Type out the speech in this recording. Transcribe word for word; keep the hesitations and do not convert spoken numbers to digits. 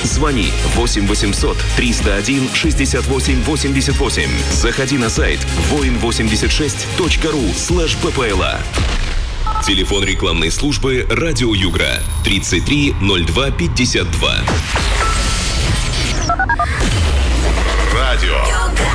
Звони восемь восемьсот триста один шестьдесят восемь восемьдесят восемь. Заходи на сайт воин восемьдесят шесть точка ру слэш ППЛА. Телефон рекламной службы «Радио Югра» тридцать три ноль два пятьдесят два. Радио